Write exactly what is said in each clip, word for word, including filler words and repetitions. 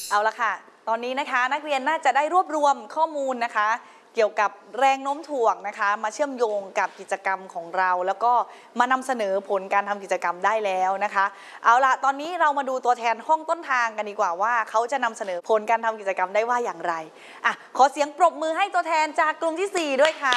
เอาละค่ะตอนนี้นะคะนักเรียนน่าจะได้รวบรวมข้อมูลนะคะเกี่ยวกับแรงโน้มถ่วงนะคะมาเชื่อมโยงกับกิจกรรมของเราแล้วก็มานำเสนอผลการทำกิจกรรมได้แล้วนะคะเอาละตอนนี้เรามาดูตัวแทนห้องต้นทางกันดีกว่าว่าเขาจะนำเสนอผลการทำกิจกรรมได้ว่าอย่างไรอ่ะขอเสียงปรบมือให้ตัวแทนจากกลุ่มที่สี่ด้วยค่ะ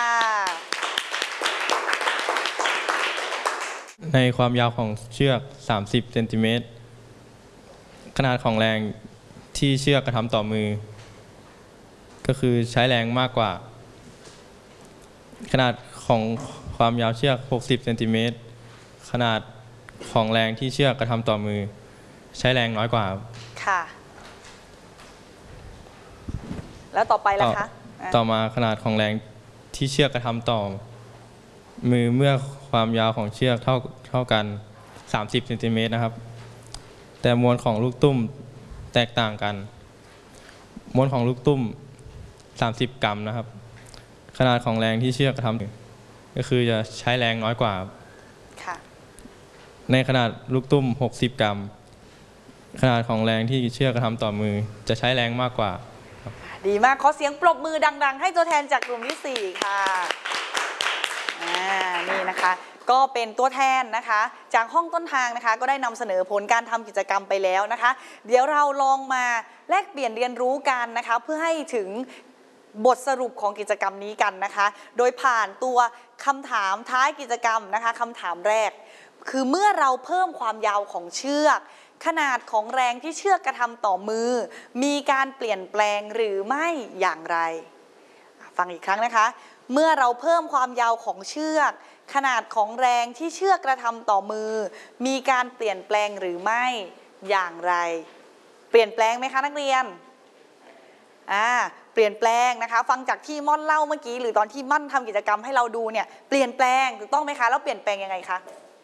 ในความยาวของเชือกสามสิบเซนติเมตรขนาดของแรงที่เชือกกระทำต่อมือก็คือใช้แรงมากกว่าขนาดของความยาวเชือกหกสิบเซนติเมตรขนาดของแรงที่เชือกกระทำต่อมือใช้แรงน้อยกว่าค่ะแล้วต่อไปล่ะคะต่อมาขนาดของแรงที่เชือกกระทำต่อมือเมื่อความยาวของเชือกเท่าเท่ากันสามสิบเซนติเมตรนะครับแต่มวลของลูกตุ้มแตกต่างกันมวลของลูกตุ้มสามสิบกรัมนะครับขนาดของแรงที่เชือกกระทำก็คือจะใช้แรงน้อยกว่าในขนาดลูกตุ้มหกสิบกรัมขนาดของแรงที่เชือกกระทำต่อมือจะใช้แรงมากกว่าดีมากขอเสียงปรบมือดังๆให้ตัวแทนจากกลุ่มที่สี่ค่ะอ่านี่นะคะก็เป็นตัวแทนนะคะจากห้องต้นทางนะคะก็ได้นำเสนอผลการทำกิจกรรมไปแล้วนะคะเดี๋ยวเราลองมาแลกเปลี่ยนเรียนรู้กันนะคะเพื่อให้ถึงบทสรุปของกิจกรรมนี้กันนะคะโดยผ่านตัวคำถามท้ายกิจกรรมนะคะคำถามแรกคือเมื่อเราเพิ่มความยาวของเชือกขนาดของแรงที่เชือกกระทำต่อมือมีการเปลี่ยนแปลงหรือไม่อย่างไรฟังอีกครั้งนะคะเมื่อเราเพิ่มความยาวของเชือกขนาดของแรงที่เชือกกระทำต่อมือมีการเปลี่ยนแปลงหรือไม่อย่างไรเปลี่ยนแปลงไหมคะนักเรียนอ่าเปลี่ยนแปลงนะคะฟังจากที่ม่อนเล่าเมื่อกี้หรือตอนที่ม่อนทำกิจกรรมให้เราดูเนี่ยเปลี่ยนแปลงถูกต้องไหมคะแล้วเปลี่ยนแปลงยังไงคะ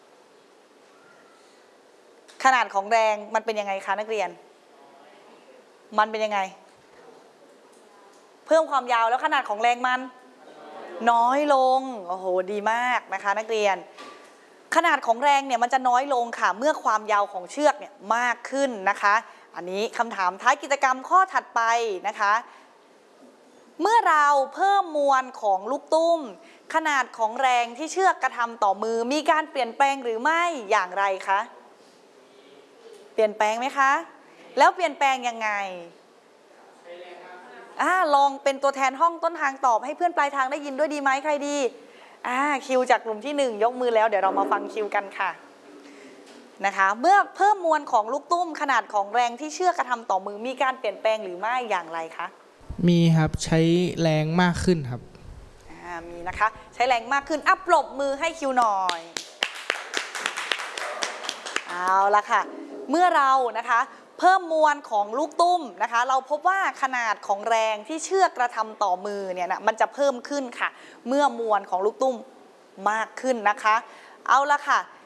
ขนาดของแรงมันเป็นยังไงคะนักเรียนมันเป็นยังไงเพิ่มความยาวแล้วขนาดของแรงมันน้อยลงโอ้โหดีมากนะคะนักเรียนขนาดของแรงเนี่ยมันจะน้อยลงค่ะเมื่อความยาวของเชือกเนี่ยมากขึ้นนะคะอันนี้คำถามท้ายกิจกรรมข้อถัดไปนะคะเมื่อเราเพิ่มมวลของลูกตุ้มขนาดของแรงที่เชือกกระทำต่อมือมีการเปลี่ยนแปลงหรือไม่อย่างไรคะเปลี่ยนแปลงไหมคะแล้วเปลี่ยนแปลงยังไงอ่าลองเป็นตัวแทนห้องต้นทางตอบให้เพื่อนปลายทางได้ยินด้วยดีไหมใครดีอ่าคิวจากกลุ่มที่หนึ่งยกมือแล้วเดี๋ยวเรามาฟังคิวกันค่ะนะคะเมื่อเพิ่มมวลของลูกตุ้มขนาดของแรงที่เชือกกระทำต่อมือมีการเปลี่ยนแปลงหรือไม่อย่างไรคะมีครับใช้แรงมากขึ้นครับอ่ามีนะคะใช้แรงมากขึ้นอัปรบมือให้คิวหน่อยเอาละค่ะเมื่อเรานะคะเพิ่มมวลของลูกตุ้มนะคะเราพบว่าขนาดของแรงที่เชือกกระทำต่อมือเนี่ยนะมันจะเพิ่มขึ้นค่ะเมื่อมวลของลูกตุ้มมากขึ้นนะคะเอาละค่ะ